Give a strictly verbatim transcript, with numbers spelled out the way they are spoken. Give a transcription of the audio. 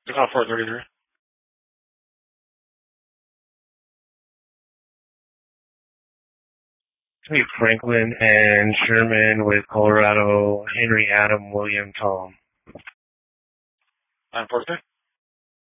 It's on four thirty-three. Hey, Franklin and Sherman with Colorado, Henry, Adam, William, Tom. nine four three.